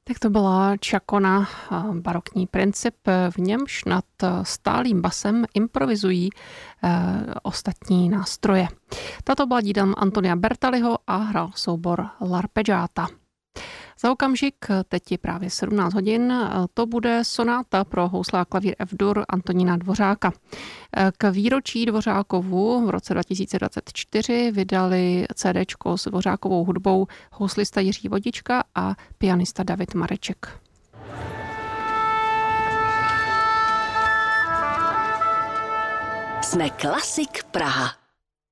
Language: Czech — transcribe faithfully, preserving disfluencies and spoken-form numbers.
Tak to byla Chacona, barokní princip, v němž nad stálým basem improvizují ostatní nástroje. Tato byla dílem Antonia Bertaliho a hrál soubor L'Arpeggiata. Za okamžik, teď je právě sedmnáct hodin, to bude sonáta pro housle a klavír F-dur Antonína Dvořáka. K výročí Dvořákovu v roce dva tisíce dvacet čtyři vydali CDčko s Dvořákovou hudbou houslista Jiří Vodička a pianista David Mareček. Jsme Klasik Praha.